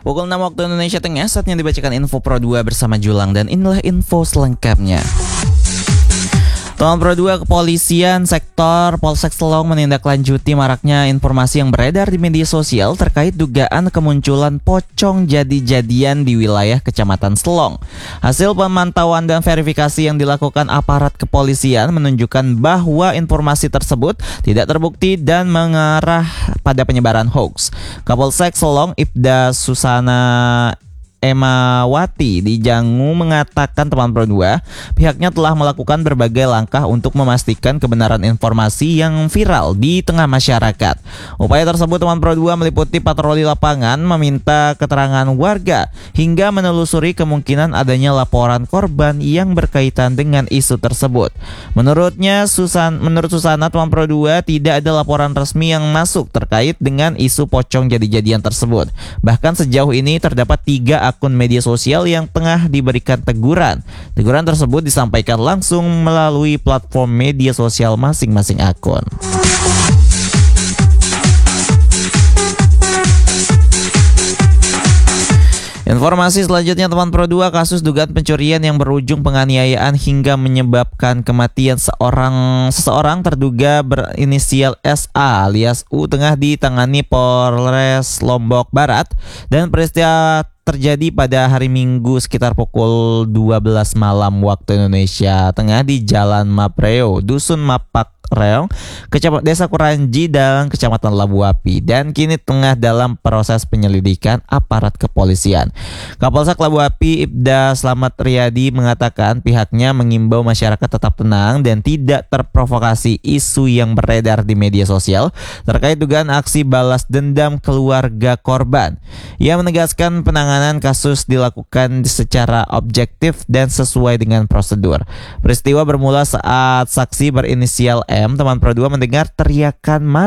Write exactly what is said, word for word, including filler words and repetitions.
Pukul enam waktu Indonesia Tengah, saatnya dibacakan info Pro dua bersama Julang, dan inilah info selengkapnya. Teman Pro dua, Kepolisian Sektor Polsek Selong menindaklanjuti maraknya informasi yang beredar di media sosial terkait dugaan kemunculan pocong jadi-jadian di wilayah Kecamatan Selong. Hasil pemantauan dan verifikasi yang dilakukan aparat kepolisian menunjukkan bahwa informasi tersebut tidak terbukti dan mengarah pada penyebaran hoax. Kapolsek Selong Ibda Susana Emawati di Jangu mengatakan teman Pro dua, pihaknya telah melakukan berbagai langkah untuk memastikan kebenaran informasi yang viral di tengah masyarakat. Upaya tersebut teman Pro dua meliputi patroli lapangan, meminta keterangan warga, hingga menelusuri kemungkinan adanya laporan korban yang berkaitan dengan isu tersebut. Menurutnya, Susan, menurut Susana, teman Pro dua, tidak ada laporan resmi yang masuk terkait dengan isu pocong jadi-jadian tersebut. Bahkan sejauh ini terdapat tiga akun media sosial yang tengah diberikan teguran. Teguran tersebut disampaikan langsung melalui platform media sosial masing-masing akun. Informasi selanjutnya teman Pro dua, kasus dugaan pencurian yang berujung penganiayaan hingga menyebabkan kematian seorang seseorang terduga berinisial S A alias U tengah ditangani Polres Lombok Barat, dan peristiwa terjadi pada hari Minggu sekitar pukul dua belas malam waktu Indonesia Tengah di Jalan Mapreo, Dusun Mapak Reong, Kecamatan Desa Kuranji dan Kecamatan Labu Api, dan kini tengah dalam proses penyelidikan aparat kepolisian. Kapolsek Labu Api Ibda Slamet Riyadi mengatakan pihaknya mengimbau masyarakat tetap tenang dan tidak terprovokasi isu yang beredar di media sosial terkait dugaan aksi balas dendam keluarga korban. Ia menegaskan penanganan kasus dilakukan secara objektif dan sesuai dengan prosedur. Peristiwa bermula saat saksi berinisial M, teman Pro dua, mendengar teriakan